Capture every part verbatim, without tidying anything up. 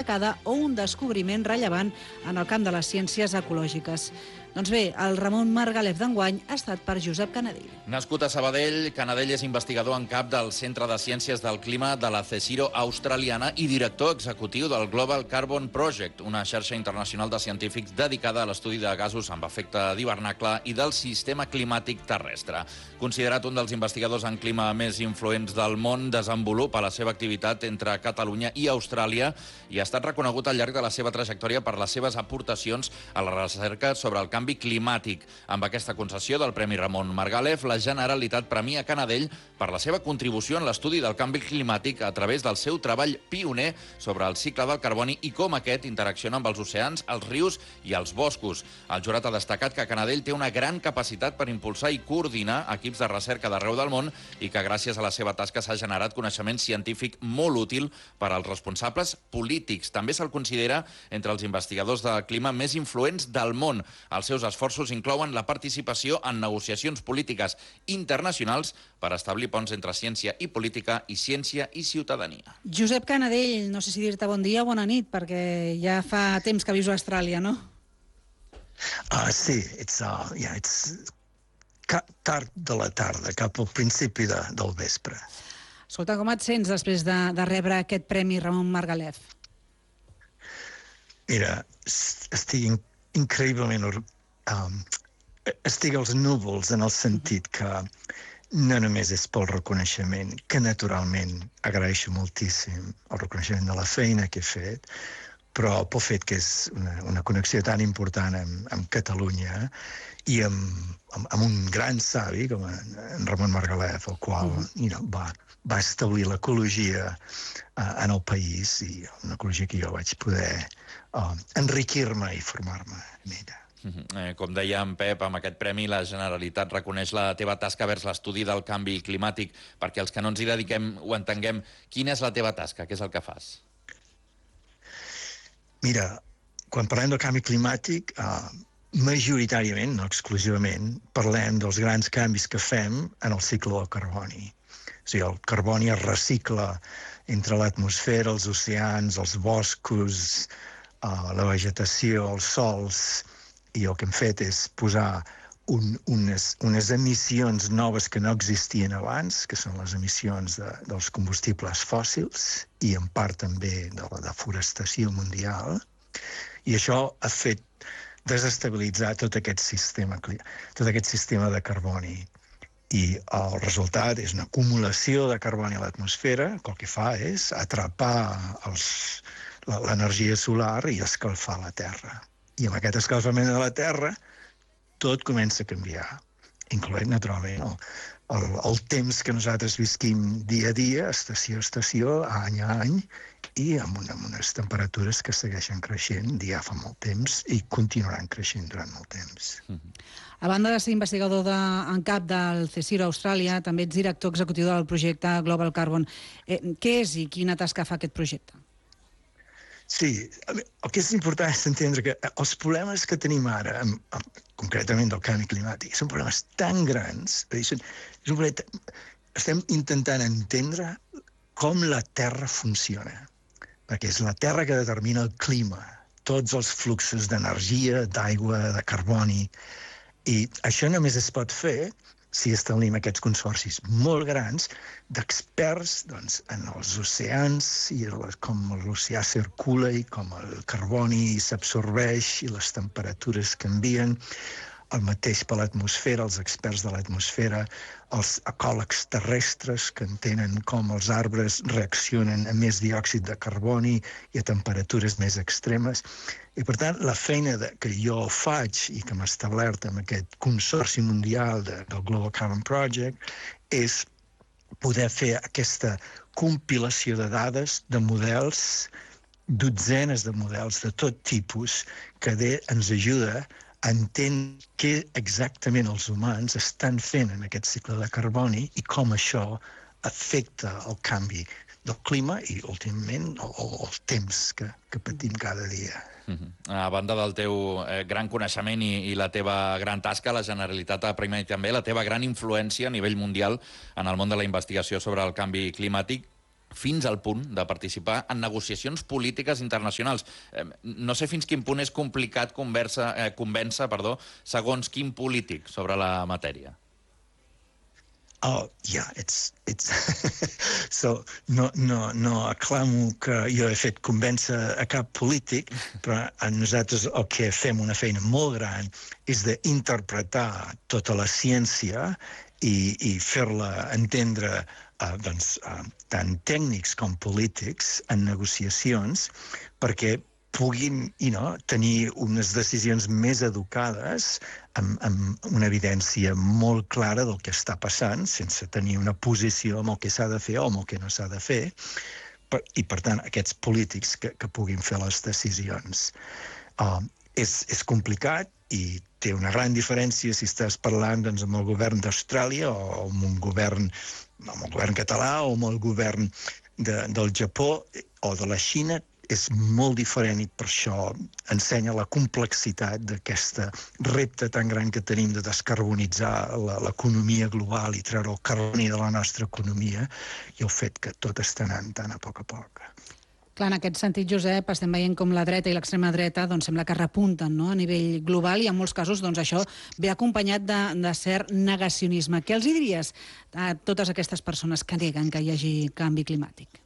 destacada o un descobriment rellevant en el camp de les ciències ecològiques. Doncs bé, el Ramon Margalef d'enguany ha estat per Josep Canadell. Nascut a Sabadell, Canadell és investigador en cap del Centre de Ciències del Clima de la CSIRO australiana i director executiu del Global Carbon Project, una xarxa internacional de científics dedicada a l'estudi de gasos amb efecte d'hivernacle i del sistema climàtic terrestre. Considerat un dels investigadors en clima més influents del món, desenvolupa la seva activitat entre Catalunya i Austràlia i ha estat reconegut al llarg de la seva trajectòria per les seves aportacions a la recerca sobre el canvi climàtic. Amb aquesta concessió del Premi Ramon Margalef, la Generalitat premia Canadell per la seva contribució en l'estudi del canvi climàtic a través del seu treball pioner sobre el cicle del carboni i com aquest interacciona amb els oceans, els rius i els boscos. El jurat ha destacat que Canadell té una gran capacitat per impulsar i coordinar equips de recerca d'arreu del món i que gràcies a la seva tasca s'ha generat coneixement científic molt útil per als responsables polítics. També se'l considera entre els investigadors del clima més influents del món. Els seus esforços inclouen la participació en negociacions polítiques internacionals per establir ponts entre ciència i política i ciència i ciutadania. Josep Canadell, no sé si dir-te bon dia o bona nit, perquè ja fa temps que vius a Austràlia, no? Uh, sí, it's, uh, yeah, it's tard de la tarda, cap al principi de, del vespre. Escolta, com et sents després de, de rebre aquest Premi Ramon Margalef? Mira, estic increïblement... Um, estic als núvols en el sentit que no només és pel reconeixement, que naturalment agraeixo moltíssim el reconeixement de la feina que he fet, però pel fet que és una, una connexió tan important amb, amb Catalunya i amb, amb, amb un gran savi com en, en Ramon Margalef, el qual uh-huh. you know, va, va establir l'ecologia uh, en el país i una ecologia que jo vaig poder uh, enriquir-me i formar-me en ella. Eh, com deia en Pep, amb aquest premi la Generalitat reconeix la teva tasca vers l'estudi del canvi climàtic, perquè els que no ens hi dediquem ho entenguem. Quina és la teva tasca? Què és el que fas? Mira, quan parlem del canvi climàtic, uh, majoritàriament, no exclusivament, parlem dels grans canvis que fem en el cicle del carboni. O sigui, el carboni es recicla entre l'atmosfera, els oceans, els boscos, uh, la vegetació, els sols, i el que hem fet és posar un, unes, unes emissions noves que no existien abans, que són les emissions de, dels combustibles fòssils i en part també de la deforestació mundial. I això ha fet desestabilitzar tot aquest sistema, tot aquest sistema de carboni. I el resultat és una acumulació de carboni a l'atmosfera, que el que fa és atrapar els, l'energia solar i escalfar la Terra. I amb aquest escalfament de la Terra tot comença a canviar, incloent naturalment el, el, el temps que nosaltres visquim dia a dia, estació a estació, any a any, i amb, una, amb unes temperatures que segueixen creixent ja fa molt temps i continuaran creixent durant molt temps. A banda de ser investigador de, en cap del CSIRO Austràlia, també ets director executiu del projecte Global Carbon. Eh, què és i quina tasca fa aquest projecte? Sí, el que és important és entendre que els problemes que tenim ara, amb, amb, concretament del canvi climàtic, són problemes tan grans, és un, és un problema, estem intentant entendre com la Terra funciona, perquè és la Terra que determina el clima, tots els fluxos d'energia, d'aigua, de carboni, i això només es pot fer si establim aquests consorcis molt grans d'experts doncs, en els oceans, i com l'oceà circula i com el carboni s'absorbeix i les temperatures canvien, el mateix per l'atmosfera, els experts de l'atmosfera, els ecòlegs terrestres que entenen com els arbres reaccionen a més diòxid de carboni i a temperatures més extremes. I, per tant, la feina de, que jo faig i que m'ha establert amb aquest consorci mundial de, del Global Carbon Project és poder fer aquesta compilació de dades, de models, dotzenes de models de tot tipus, que de, ens ajuda a entendre què exactament els humans estan fent en aquest cicle de carboni i com això afecta el canvi del clima i, últimament, el, el temps que, que patim cada dia. Uh-huh. A banda del teu eh, gran coneixement i, i la teva gran tasca, la Generalitat ha premiat també la teva gran influència a nivell mundial en el món de la investigació sobre el canvi climàtic. fins al punt de participar en negociacions polítiques internacionals. Eh, no sé fins quin punt és complicat conversa, eh, convèncer, perdó, segons quin polític sobre la matèria. Oh, yeah, it's... it's so, no, no, no aclamo que jo he fet convèncer a cap polític, però a nosaltres el que fem una feina molt gran és d'interpretar tota la ciència i, i fer-la entendre uh, doncs, uh, tant tècnics com polítics en negociacions perquè puguin you know, tenir unes decisions més educades amb, amb una evidència molt clara del que està passant, sense tenir una posició amb el que s'ha de fer o amb el que no s'ha de fer, per, i per tant aquests polítics que, que puguin fer les decisions. Uh, és, és complicat i té una gran diferència si estàs parlant doncs, amb el govern d'Austràlia o amb un govern, amb el govern català o amb el govern de, del Japó o de la Xina. És molt diferent i per això ensenya la complexitat d'aquest repte tan gran que tenim de descarbonitzar l'economia global i treure el carboni de la nostra economia i el fet que tot està anant tan a poc a poc. Clar, en aquest sentit, Josep, estem veient com la dreta i l'extrema dreta doncs, sembla que repunten, no?, a nivell global i en molts casos doncs, això ve acompanyat de, de cert negacionisme. Què els hi diries a totes aquestes persones que neguen que hi hagi canvi climàtic?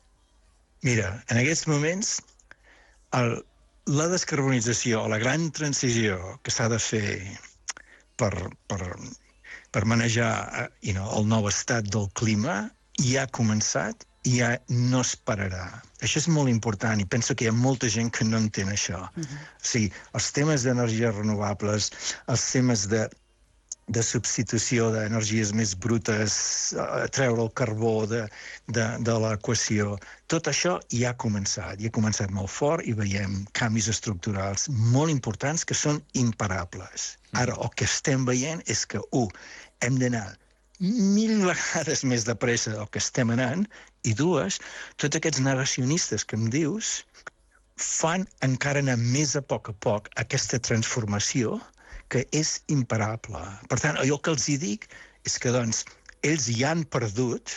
Mira, en aquests moments, el, la descarbonització o la gran transició que s'ha de fer per, per, per manejar you know, el nou estat del clima ja ha començat i ja no es pararà. Això és molt important i penso que hi ha molta gent que no entén això. Uh-huh. O sigui, els temes d'energies renovables, els temes de de substitució d'energies més brutes, treure el carbó de, de, de l'equació. Tot això ja ha començat, i ha començat molt fort i veiem canvis estructurals molt importants que són imparables. Ara, el que estem veient és que, u, hem d'anar mil vegades més de pressa del que estem anant, i dues, tots aquests negacionistes que em dius fan encara anar més a poc a poc aquesta transformació que és imparable. Per tant, jo el que els hi dic és que, doncs, ells ja han perdut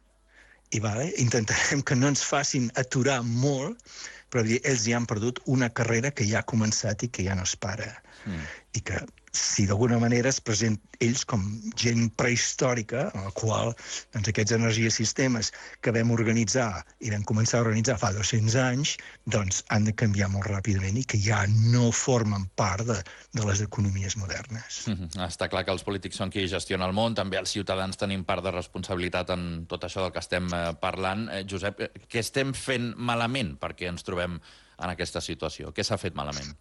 i vale, intentarem que no ens facin aturar molt, però ells ja han perdut una carrera que ja ha començat i que ja no es para. Mm. I que, si d'alguna manera es presenten ells com gent prehistòrica, en la qual doncs, aquests energies sistemes que vam organitzar i vam començar a organitzar fa dos-cents anys, doncs han de canviar molt ràpidament i que ja no formen part de, de les economies modernes. Mm-hmm. Està clar que els polítics són qui gestiona el món, també els ciutadans tenim part de responsabilitat en tot això del que estem parlant. Eh, Josep, què estem fent malament perquè ens trobem en aquesta situació? Què s'ha fet malament?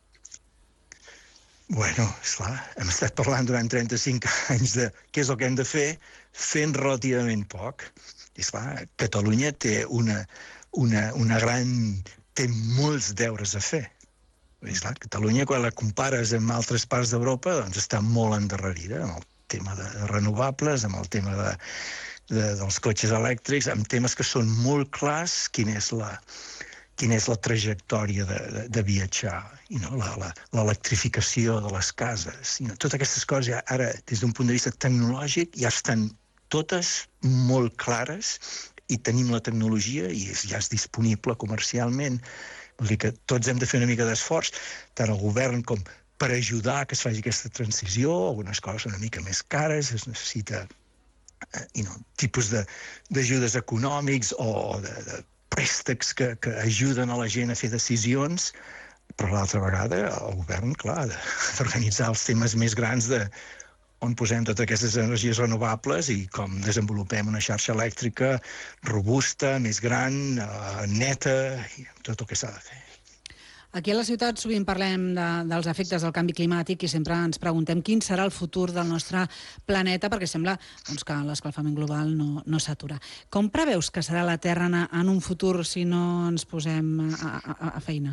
Bueno, esclar, hem estat parlant durant trenta-cinc anys de què és el que hem de fer, fent relativament poc. I esclar, Catalunya té una, una, una gran... té molts deures a fer. I esclar, Catalunya, quan la compares amb altres parts d'Europa, doncs està molt endarrerida amb el tema de renovables, amb el tema de, de, dels cotxes elèctrics, amb temes que són molt clars quina és la... quina és la trajectòria de, de, de viatjar, you know, l'electrificació de les cases. You know, totes aquestes coses ja, ara, des d'un punt de vista tecnològic, ja estan totes molt clares i tenim la tecnologia i és, ja és disponible comercialment. Vol dir que tots hem de fer una mica d'esforç, tant el govern com per ajudar que es faci aquesta transició. Algunes coses són una mica més cares, es necessita you know, tipus d'ajudes econòmics o de, de préstecs que, que ajuden a la gent a fer decisions, però l'altra vegada el govern, clar, ha d'organitzar els temes més grans de on posem totes aquestes energies renovables i com desenvolupem una xarxa elèctrica robusta, més gran, uh, neta, i tot el que s'ha de fer. Aquí a la ciutat sovint parlem de, dels efectes del canvi climàtic i sempre ens preguntem quin serà el futur del nostre planeta, perquè sembla doncs, que l'escalfament global no, no s'atura. Com preveus que serà la Terra en, en un futur si no ens posem a, a, a feina?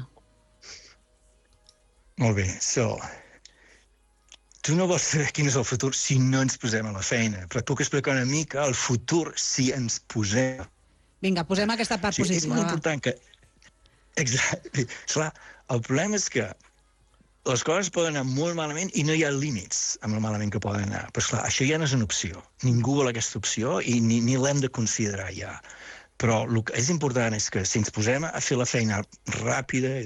Molt bé, so... Tu no vols saber quin és el futur si no ens posem a la feina, però et puc explicar una mica el futur si ens posem. Vinga, posem aquesta part sí, positiva. És molt important que... Exacte. Clar, el problema és que les coses poden anar molt malament i no hi ha límits amb el malament que poden anar. Però, esclar, això ja no és una opció. Ningú vol aquesta opció i ni, ni l'hem de considerar ja. però el que és important és que si ens posem a fer la feina ràpida